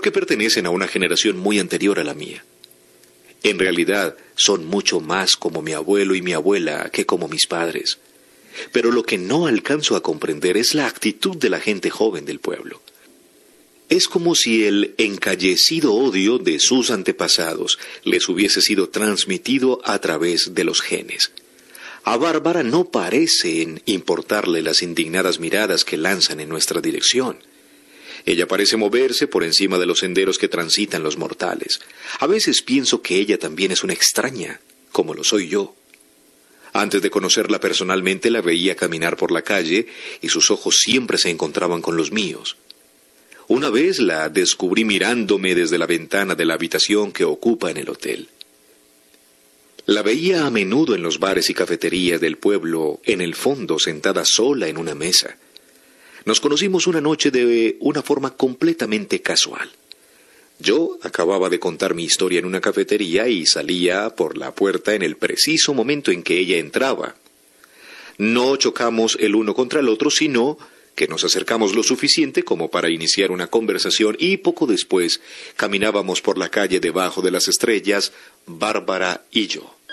porque pertenecen a una generación muy anterior a la mía. En realidad, son mucho más como mi abuelo y mi abuela que como mis padres. Pero lo que no alcanzo a comprender es la actitud de la gente joven del pueblo. Es como si el encallecido odio de sus antepasados les hubiese sido transmitido a través de los genes. A Bárbara no parecen importarle las indignadas miradas que lanzan en nuestra dirección. Ella parece moverse por encima de los senderos que transitan los mortales. A veces pienso que ella también es una extraña, como lo soy yo. Antes de conocerla personalmente la veía caminar por la calle y sus ojos siempre se encontraban con los míos. Una vez la descubrí mirándome desde la ventana de la habitación que ocupa en el hotel. La veía a menudo en los bares y cafeterías del pueblo, en el fondo sentada sola en una mesa. Nos conocimos una noche de una forma completamente casual. Yo acababa de contar mi historia en una cafetería y salía por la puerta en el preciso momento en que ella entraba. No chocamos el uno contra el otro, sino que nos acercamos lo suficiente como para iniciar una conversación y poco después caminábamos por la calle debajo de las estrellas, Bárbara y yo.